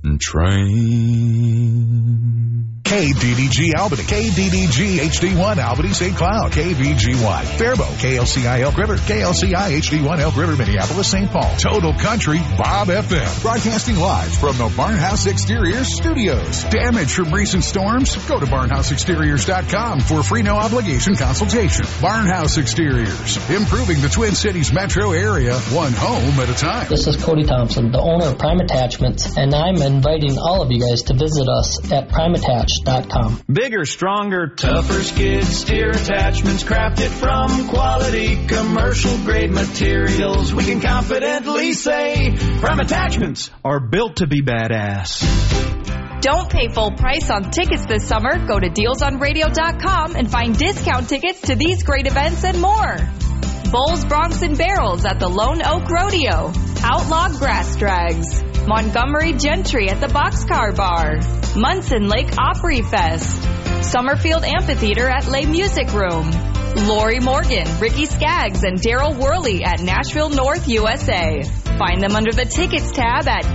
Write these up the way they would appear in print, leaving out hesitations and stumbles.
train. KDDG Albany, KDDG HD1 Albany St. Cloud, KVGY Faribault, KLCI Elk River, KLCI HD1 Elk River Minneapolis St. Paul, Total Country Bob FM, broadcasting live from the Barnhouse Exteriors studios. Damage from recent storms? Go to barnhouseexteriors.com for a free no obligation consultation. Barnhouse Exteriors, improving the Twin Cities metro area, one home at a time. This is Cody Thompson, the owner of Prime Attachments, and I'm inviting all of you guys to visit us at primeattach.com. Bigger, stronger, tougher skid steer attachments crafted from quality commercial grade materials. We can confidently say Prime Attachments are built to be badass. Don't pay full price on tickets this summer. Go to dealsonradio.com and find discount tickets to these great events and more. Bulls, Broncs, and Barrels at the Lone Oak Rodeo. Outlaw Grass Drags. Montgomery Gentry at the Boxcar Bar. Munson Lake Opry Fest. Summerfield Amphitheater at Les Music Room. Lori Morgan, Ricky Skaggs, and Daryl Worley at Nashville North, USA. Find them under the Tickets tab at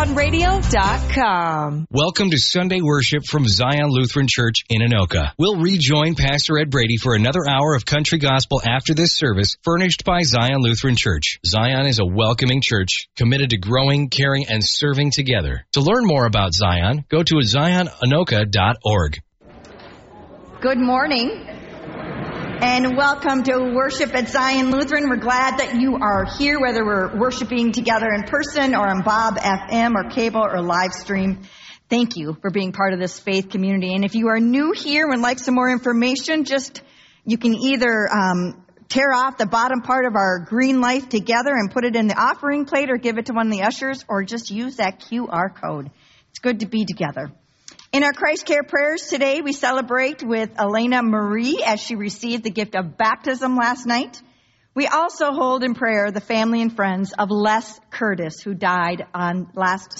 dealsonradio.com. Welcome to Sunday worship from Zion Lutheran Church in Anoka. We'll rejoin Pastor Ed Brady for another hour of country gospel after this service, furnished by Zion Lutheran Church. Zion is a welcoming church, committed to growing, caring, and serving together. To learn more about Zion, go to zionanoka.org. Good morning. And welcome to worship at Zion Lutheran. We're glad that you are here, whether we're worshiping together in person or on Bob FM or cable or live stream. Thank you for being part of this faith community. And if you are new here and would like some more information, you can either tear off the bottom part of our green life together and put it in the offering plate or give it to one of the ushers, or just use that QR code. It's good to be together. In our Christ Care prayers today, we celebrate with Elena Marie as she received the gift of baptism last night. We also hold in prayer the family and friends of Les Curtis, who died on last